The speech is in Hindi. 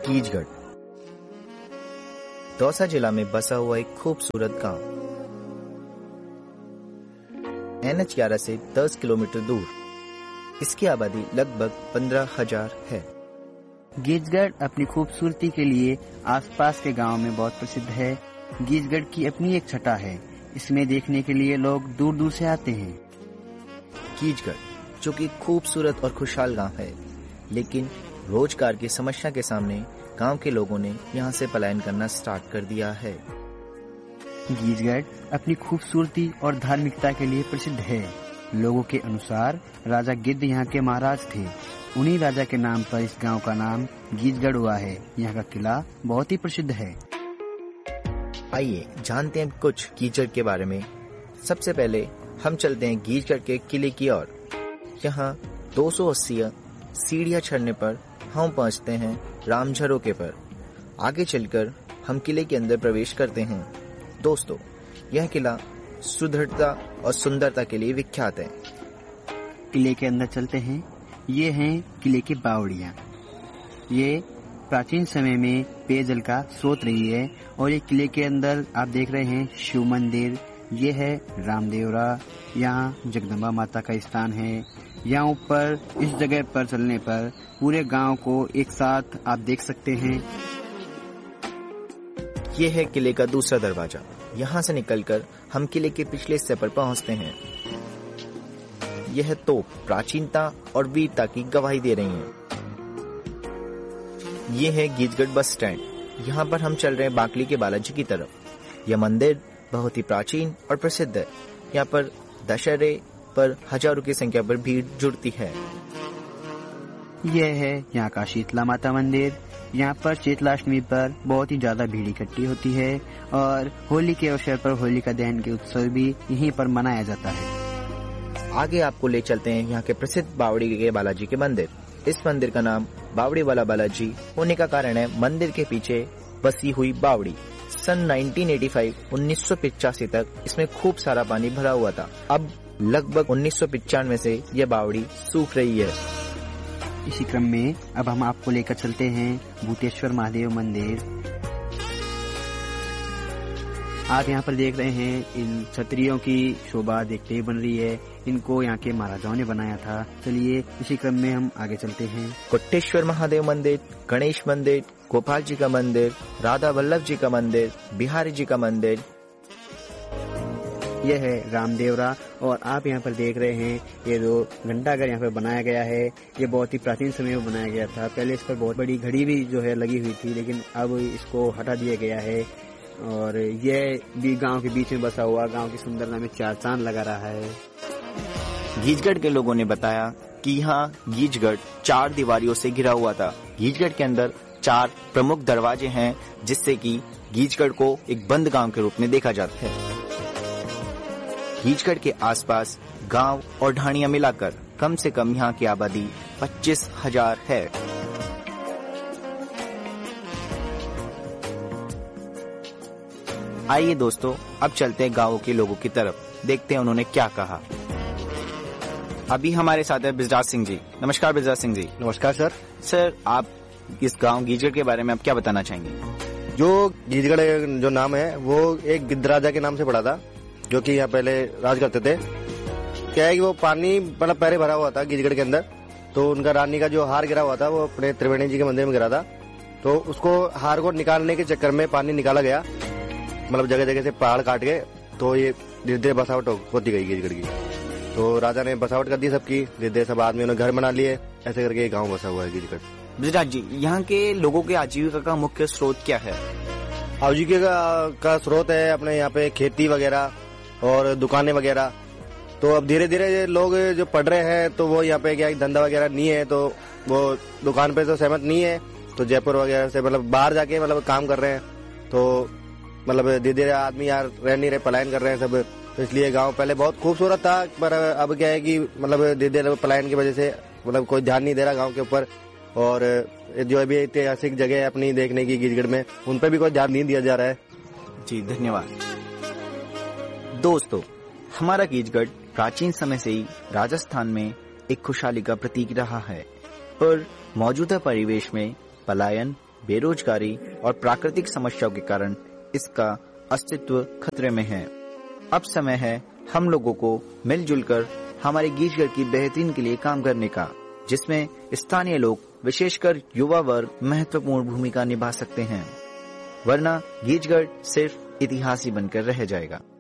कीचगढ़ दौसा जिला में बसा हुआ एक खूबसूरत गांव। NH11 से 10 किलोमीटर दूर। इसकी आबादी लगभग 15,000 है। कीचगढ़ अपनी खूबसूरती के लिए आसपास के गांव में बहुत प्रसिद्ध है। कीचगढ़ की अपनी एक छटा है, इसमें देखने के लिए लोग दूर दूर से आते हैं। कीचगढ़ जो कि खूबसूरत और खुशहाल गांव है, लेकिन रोजगार की समस्या के सामने गांव के लोगों ने यहां से पलायन करना स्टार्ट कर दिया है। कीचगढ़ अपनी खूबसूरती और धार्मिकता के लिए प्रसिद्ध है। लोगों के अनुसार राजा गिद्ध यहाँ के महाराज थे। उन्हीं राजा के नाम पर इस गांव का नाम कीचगढ़ हुआ है। यहाँ का किला बहुत ही प्रसिद्ध है। आइए जानते हैं कुछ कीचगढ़ के बारे में। सबसे पहले हम चलते हैं कीचगढ़ के किले की ओर। यहाँ 280 सीढ़ियां चढ़ने पर हम पहुँचते हैं रामझरोके पर। आगे चलकर हम किले के अंदर प्रवेश करते हैं। दोस्तों, यह किला सुदृढ़ता और सुंदरता के लिए विख्यात है। किले के अंदर चलते हैं। ये हैं किले की बावड़ियाँ। ये प्राचीन समय में पेयजल का स्रोत रही है। और ये किले के अंदर आप देख रहे हैं शिव मंदिर, ये है रामदेवरा, यहाँ जगदम्बा माता का स्थान है। यहाँ ऊपर इस जगह पर चलने पर पूरे गांव को एक साथ आप देख सकते हैं। ये है किले का दूसरा दरवाजा। यहाँ से निकलकर हम किले के पिछले हिस्से पर पहुँचते हैं। यह तोप प्राचीनता और वीरता की गवाही दे रही है। ये है कीचगढ़ बस स्टैंड। यहाँ पर हम चल रहे हैं बाकली के बालाजी की तरफ। यह मंदिर बहुत ही प्राचीन और प्रसिद्ध है। यहाँ पर दशहरे पर हजारों की संख्या पर भीड़ जुड़ती है। यह है यहाँ का शीतला माता मंदिर। यहाँ पर शीतलाष्टमी पर बहुत ही ज्यादा भीड़ इकट्ठी होती है और होली के अवसर पर होलिका दहन के उत्सव भी यहीं पर मनाया जाता है। आगे आपको ले चलते हैं यहाँ के प्रसिद्ध बावड़ी के बालाजी के मंदिर। इस मंदिर का नाम बावड़ी वाला बालाजी होने का कारण है मंदिर के पीछे बसी हुई बावड़ी। सन 1985 तक इसमें खूब सारा पानी भरा हुआ था। अब लगभग 1995 से यह बावड़ी सूख रही है। इसी क्रम में अब हम आपको लेकर चलते हैं भूतेश्वर महादेव मंदिर। आप यहाँ पर देख रहे हैं इन छतरियों की शोभा देखते ही बन रही है। इनको यहाँ के महाराजाओं ने बनाया था। चलिए इसी क्रम में हम आगे चलते हैं। कोटेश्वर महादेव मंदिर, गणेश मंदिर, गोपाल जी का मंदिर, राधा वल्लभ जी का मंदिर, बिहारी जी का मंदिर। यह है रामदेवरा। और आप यहाँ पर देख रहे हैं ये जो घंटाघर यहाँ पर बनाया गया है, ये बहुत ही प्राचीन समय में बनाया गया था। पहले इस पर बहुत बड़ी घड़ी भी जो है लगी हुई थी, लेकिन अब इसको हटा दिया गया है। और यह भी गांव के बीच में बसा हुआ गांव की सुंदरता में चार चांद लगा रहा है। कीचगढ़ के लोगों ने बताया कि यहाँ कीचगढ़ 4 दीवारियों से घिरा हुआ था। कीचगढ़ के अंदर 4 प्रमुख दरवाजे हैं, जिससे कि कीचगढ़ को एक बंद गांव के रूप में देखा जाता है। कीचगढ़ के आसपास गांव और ढाणियां मिलाकर कम से कम यहाँ की आबादी 25,000 है। आइए दोस्तों, अब चलते हैं गांवों के लोगों की तरफ, देखते हैं उन्होंने क्या कहा। अभी हमारे साथ है बिजराज सिंह जी। नमस्कार बिजराज सिंह जी। नमस्कार सर। सर, आप इस गांव कीचगढ़ के बारे में आप क्या बताना चाहेंगे? जो कीचगढ़ जो नाम है वो एक गिद्ध राजा के नाम से पड़ा था, जो कि यहाँ पहले राज करते थे। क्या है कि वो पानी मतलब पहले भरा हुआ था कीचगढ़ के अंदर। तो उनका रानी का जो हार गिरा हुआ था वो अपने त्रिवेणी जी के मंदिर में गिरा था। तो उसको हार को निकालने के चक्कर में पानी निकाला गया, मतलब जगह जगह से पहाड़ काट के। तो ये धीरे धीरे बसावट होती गई कीचगढ़ की। तो राजा ने बसावट कर दी सबकी, धीरे धीरे सब आदमियों ने घर बना लिए। ऐसे करके गाँव बसा हुआ है कीचगढ़। बिजराज जी, यहाँ के लोगों के आजीविका का मुख्य स्रोत क्या है? आजीविका का स्रोत है अपने यहाँ पे खेती वगैरह और दुकानें वगैरह। तो अब धीरे धीरे लोग जो पढ़ रहे हैं, तो वो यहाँ पे क्या धंधा वगैरह नहीं है, तो वो दुकान पे तो सहमत नहीं है। तो जयपुर वगैरह से मतलब बाहर जाके मतलब काम कर रहे हैं। तो मतलब धीरे धीरे आदमी यार रह नहीं रहे, पलायन कर रहे हैं सब। तो इसलिए गांव पहले बहुत खूबसूरत था, पर अब क्या है कि मतलब धीरे धीरे पलायन की वजह से मतलब कोई ध्यान नहीं दे रहा गाँव के ऊपर। और जो भी ऐतिहासिक जगह है अपनी देखने की कीचगढ़ में, उन पर भी कोई ध्यान नहीं दिया जा रहा है। जी धन्यवाद। दोस्तों, हमारा कीचगढ़ प्राचीन समय से ही राजस्थान में एक खुशहाली का प्रतीक रहा है, पर मौजूदा परिवेश में पलायन बेरोजगारी और प्राकृतिक समस्याओं के कारण इसका अस्तित्व खतरे में है। अब समय है हम लोगों को मिलजुल कर हमारे गीजगढ़ की बेहतरीन के लिए काम करने का, जिसमें स्थानीय लोग विशेषकर युवा वर्ग महत्वपूर्ण भूमिका निभा सकते हैं, वरना गीजगढ़ सिर्फ इतिहास ही बनकर रह जाएगा।